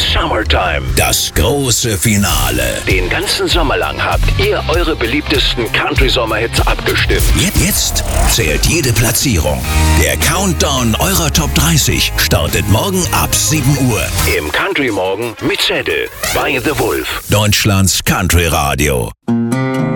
Summertime. Das große Finale. Den ganzen Sommer lang habt ihr eure beliebtesten Country-Sommerhits abgestimmt. Jetzt zählt jede Platzierung. Der Countdown eurer Top 30 startet morgen ab 7 Uhr. Im Country Morgen mit Zettel bei The Wolf. Deutschlands Country Radio.